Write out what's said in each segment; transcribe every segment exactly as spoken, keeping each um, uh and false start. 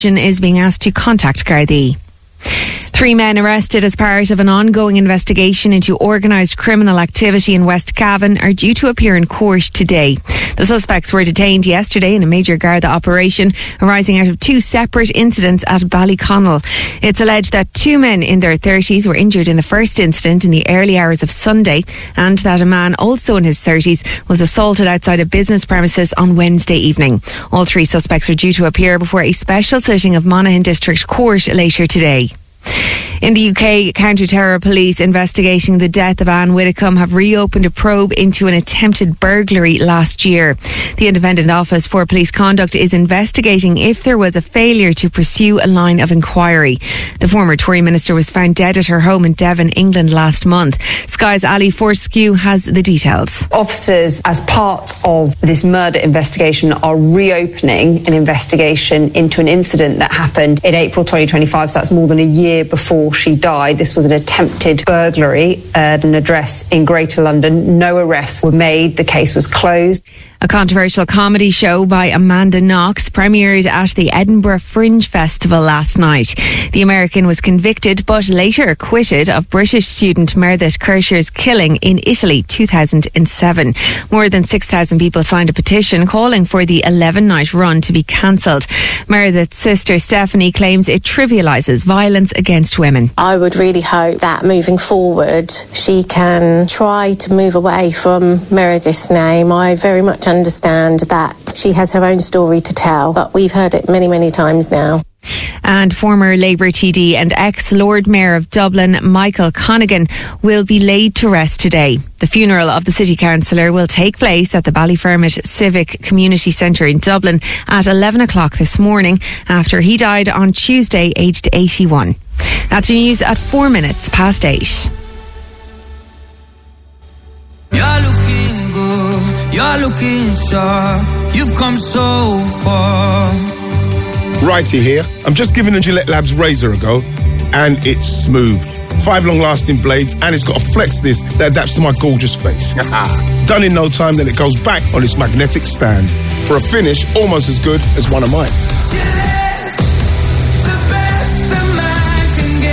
is being asked to contact Gardaí. Three men arrested as part of an ongoing investigation into organised criminal activity in West Cavan are due to appear in court today. The suspects were detained yesterday in a major Garda operation arising out of two separate incidents at Ballyconnell. It's alleged that two men in their thirties were injured in the first incident in the early hours of Sunday, and that a man also in his thirties was assaulted outside a business premises on Wednesday evening. All three suspects are due to appear before a special sitting of Monaghan District Court later today. In the U K, counter-terror police investigating the death of Anne Widdecombe have reopened a probe into an attempted burglary last year. The Independent Office for Police Conduct is investigating if there was a failure to pursue a line of inquiry. The former Tory minister was found dead at her home in Devon, England last month. Sky's Ali Fortescue has the details. Officers, as part of this murder investigation, are reopening an investigation into an incident that happened in April twenty twenty-five, so that's more than a year before she died. This was an attempted burglary at an address in Greater London. No arrests were made. The case was closed. A controversial comedy show by Amanda Knox premiered at the Edinburgh Fringe Festival last night. The American was convicted but later acquitted of British student Meredith Kershaw's killing in Italy two thousand seven. More than six thousand people signed a petition calling for the eleven-night run to be cancelled. Meredith's sister Stephanie claims it trivialises violence against women. I would really hope that moving forward she can try to move away from Meredith's name. I very much understand that she has her own story to tell, but we've heard it many, many times now. And former Labour T D and ex-Lord Mayor of Dublin, Michael Conaghan, will be laid to rest today. The funeral of the City Councillor will take place at the Ballyfermot Civic Community Centre in Dublin at eleven o'clock this morning after he died on Tuesday, aged eighty-one. That's your news at four minutes past eight. You're looking good, you're looking sharp, you've come so far. Righty here. I'm just giving the Gillette Labs razor a go, and it's smooth. Five long-lasting blades, and it's got a flex disc that adapts to my gorgeous face. Done in no time, then it goes back on its magnetic stand for a finish almost as good as one of mine. Gillette, the best a man can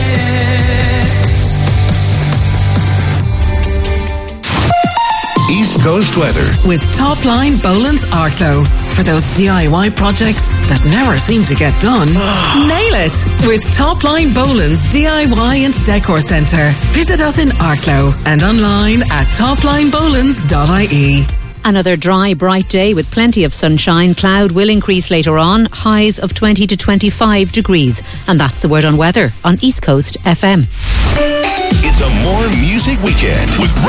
get. East Coast weather with Top Line Boland's Arklow. For those D I Y projects that never seem to get done, nail it with Top Line Boland's D I Y and Decor Centre. Visit us in Arklow and online at top line bolands dot I E. Another dry, bright day with plenty of sunshine. Cloud will increase later on, highs of twenty to twenty-five degrees. And that's the word on weather on East Coast F M. It's a more music weekend with